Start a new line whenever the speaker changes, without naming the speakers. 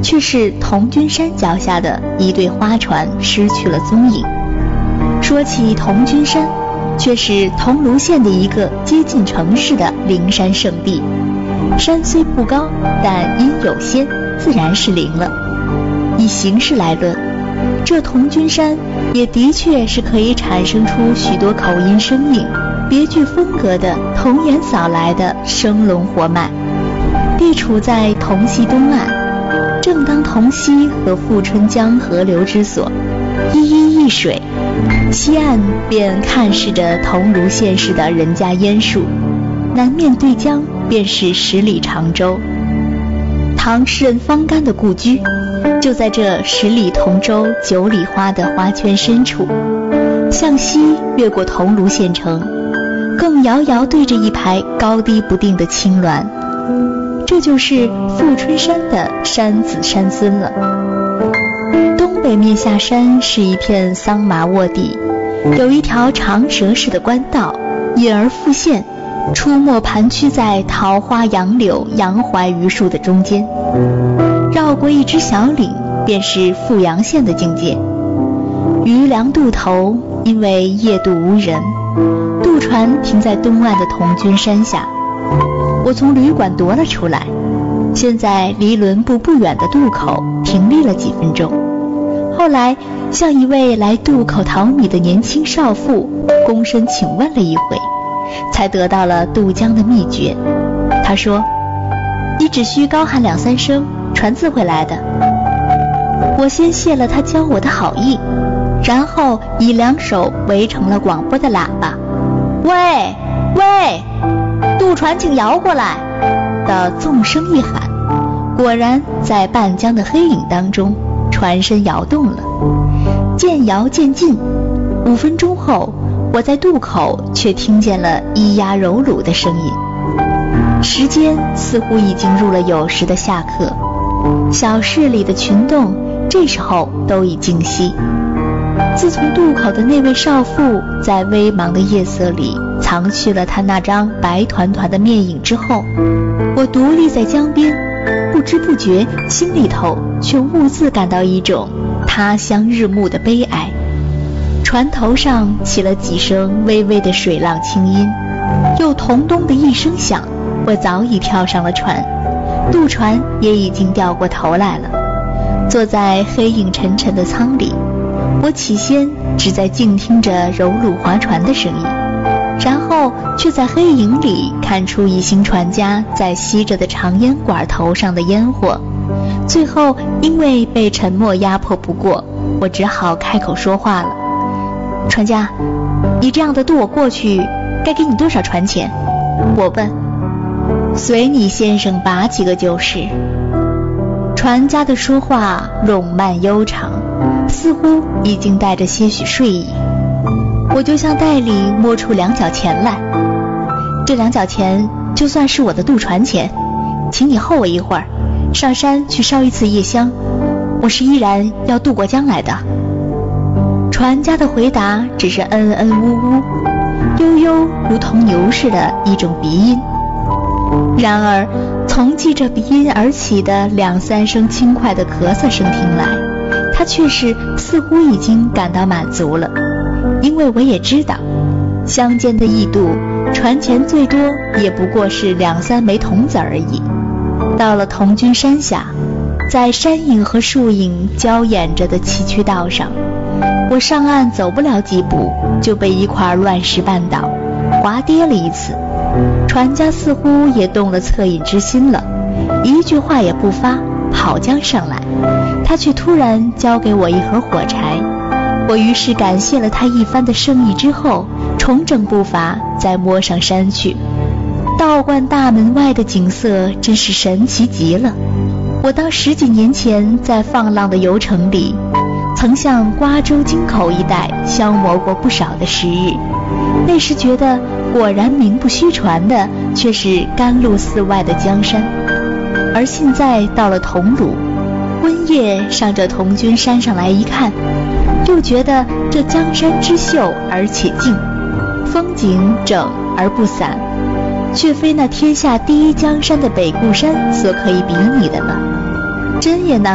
却是童军山脚下的一对花船失去了踪影。说起童军山，却是桐庐县的一个接近城市的灵山圣地。山虽不高，但因有仙，自然是灵了。以形式来论，这童军山也的确是可以产生出许多口音生硬、别具风格的童颜扫来的生龙活脉。地处在桐溪东岸，正当桐溪和富春江河流之所，一衣一水，西岸便看视着桐庐县市的人家烟树，南面对江便是十里长洲。唐诗人方干的故居就在这十里同舟九里花的花圈深处，向西越过桐庐县城，更遥遥对着一排高低不定的青峦，这就是富春山的山子山孙了。东北面下山是一片桑麻沃地，有一条长蛇似的官道，隐而复现，出没盘曲在桃花杨柳杨槐榆树的中间。绕过一只小岭，便是富阳县的境界。渔梁渡头，因为夜渡无人，渡船停在东岸的童军山下。我从旅馆踱了出来，现在离轮部不远的渡口停立了几分钟。后来向一位来渡口淘米的年轻少妇躬身请问了一回，才得到了渡江的秘诀。他说，你只需高喊2、3声，船自会来的。我先谢了他教我的好意，然后以2手围成了广播的喇叭，喂喂，渡船请摇过来的纵声一喊，果然在半江的黑影当中，船身摇动了，渐摇渐近。5分钟后，我在渡口却听见了咿呀柔乳的声音。时间似乎已经入了酉时的下课，小市里的群众这时候都已静息。自从渡口的那位少妇在微茫的夜色里藏去了她那张白团团的面影之后，我独立在江边，不知不觉心里头却兀自感到一种他乡日暮的悲哀。船头上起了几声微微的水浪轻音，又咚咚的一声响，我早已跳上了船，渡船也已经掉过头来了。坐在黑影沉沉的舱里，我起先只在静听着柔乳划船的声音，然后却在黑影里看出一行船家在吸着的长烟管头上的烟火。最后因为被沉默压迫不过，我只好开口说话了。船家，你这样的渡我过去，该给你多少船钱？我问。随你先生把几个就是。船家的说话冗漫悠长，似乎已经带着些许睡意。我就向袋里摸出2角钱来，这2角钱就算是我的渡船钱，请你候我一会儿，上山去烧一次夜香，我是依然要渡过江来的。船家的回答只是嗯嗯呜呜，悠悠如同牛似的一种鼻音。然而从继着鼻音而起的2、3声轻快的咳嗽声听来，他却是似乎已经感到满足了。因为我也知道，乡间的驿渡船钱最多也不过是2、3枚铜子而已。到了童军山下，在山影和树影交掩着的崎岖道上，我上岸走不了几步，就被一块乱石绊倒，滑跌了一次。船家似乎也动了恻隐之心了，一句话也不发，跑将上来。他却突然交给我一盒火柴，我于是感谢了他一番的盛意之后，重整步伐再摸上山去。道观大门外的景色真是神奇极了。我当10几年前在放浪的游程里，曾向瓜州京口一带消磨过不少的时日，那时觉得果然名不虚传的却是甘露寺外的江山。而现在到了桐庐，温夜上这童军山上来一看，又觉得这江山之秀而且静，风景整而不散，却非那天下第一江山的北固山所可以比拟的了。真也难